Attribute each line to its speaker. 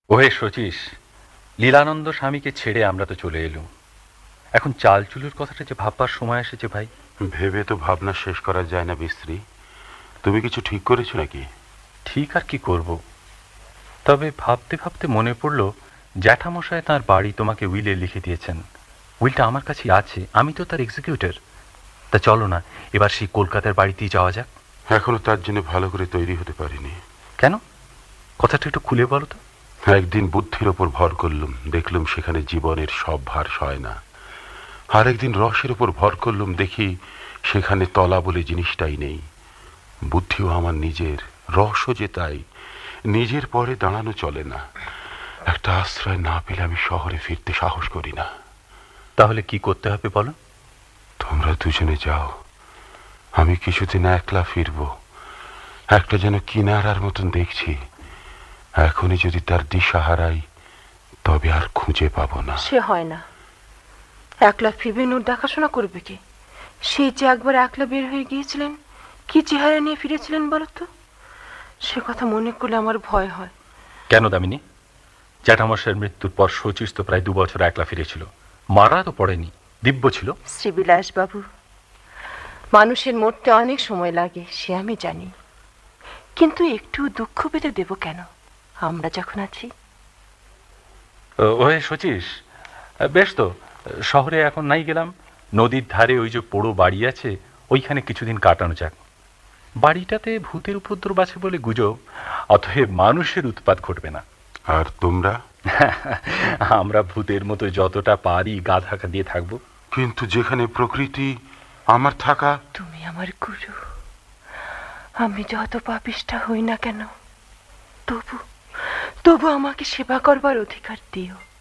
Speaker 1: ওহে শচীশ, লীলানন্দ স্বামীকে ছেড়ে আমরা তো চলে এলুম। এখন চাল চুলোর কথাটা যে ভাববার সময় এসেছে ভাই।
Speaker 2: ভেবে তো ভাবনা শেষ করা যায় না বিশ্রী। তুমি কিছু ঠিক করেছো নাকি?
Speaker 1: ঠিক আর কি করব, তবে ভাবতে ভাবতে মনে পড়ল জ্যাঠামশায় তাঁর বাড়ি তোমাকে উইলে লিখে দিয়েছেন। উইলটা আমার কাছেই আছে, আমি তো তার এক্সিকিউটর। তা চলো না এবার সেই কলকাতার বাড়িতেই যাওয়া যাক।
Speaker 2: এখনো তার জন্য ভালো করে তৈরি হতে পারিনি।
Speaker 1: কেন? কথাটা একটু খুলে বলো তো।
Speaker 2: একদিন বুদ্ধির ওপর ভর করলুম, দেখলুম সেখানে জীবনের সব ভার সয় না। আর একদিন রসের ওপর ভর করলুম, দেখি সেখানে তলা বলে জিনিসটাই নেই। বুদ্ধিও আমার নিজের, রসও যে তাই। নিজের পরে দাঁড়ানো চলে না। একটা আশ্রয় না পেলে আমি শহরে ফিরতে সাহস করি না।
Speaker 1: তাহলে কি করতে হবে বলো।
Speaker 2: তোমরা দুজনে যাও, আমি কিছুদিন একলা ফিরব। একটা যেন কিনারার মতন দেখছি। এখনই যদি তার দিশা হারাই, তবে আর খুঁজে পাবো না।
Speaker 3: সে হয় না। একলা ফিরবেন, ওর দেখাশোনা করবে কে? সেই যে একবার একলা বের হয়ে গিয়েছিলেন, কি চেহারা নিয়ে ফিরেছিলেন বলো তো? সে কথা মনে করলে আমার ভয় হয়।
Speaker 1: কেন দামিনী? জ্যাঠামশাইয়ের মৃত্যুর পর শচীশ তো প্রায় 2 বছর একলা ফিরেছিল। মারা তো পড়েনি, দিব্য ছিল।
Speaker 3: শ্রীবিলাস বাবু, মানুষের মরতে অনেক সময় লাগে, সে আমি জানি, কিন্তু একটু দুঃখ পেতে দেব কেন, আমরা যখন আছি।
Speaker 1: ওহে শচীশ, বেশ তো, শহরে এখন নাই গেলাম। নদীর ধারে ওই যে পোড়ো বাড়ি আছে, ওইখানে কিছুদিন কাটানো যাক। বাড়িটাতে ভূতের উপদ্রব আছে বলে গুজব, অতএব মানুষের উৎপাত ঘটবে না।
Speaker 2: আর তোমরা?
Speaker 1: আমরা ভূতের মতো যতটা পারি গা ঢাকা দিয়ে থাকবো।
Speaker 2: কিন্তু যেখানে প্রকৃতি, আমার থাকা।
Speaker 3: তুমি আমার গুরু, আমি যত পাপিষ্ঠা হই না কেন, তবু তবু আমাকে সেবা করবার অধিকার দিও।